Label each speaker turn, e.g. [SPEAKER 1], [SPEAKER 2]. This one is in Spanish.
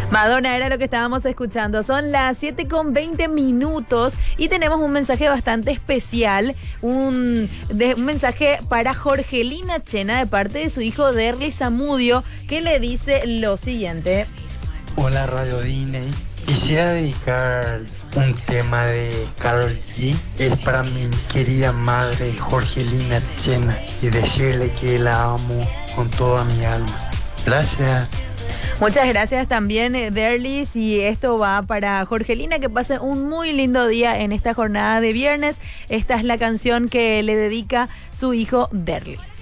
[SPEAKER 1] Madonna era lo que estábamos escuchando. Son las 7:20 y tenemos un mensaje bastante especial. Un mensaje para Jorgelina Chena de parte de su hijo Derly Zamudio, que le dice lo siguiente.
[SPEAKER 2] Hola Radio Disney. Quisiera dedicar un tema de Karol G. Es para mi querida madre Jorgelina Chena y decirle que la amo con toda mi alma. Gracias.
[SPEAKER 1] Muchas gracias también, Derly. Y esto va para Jorgelina, que pase un muy lindo día en esta jornada de viernes. Esta es la canción que le dedica su hijo Derly.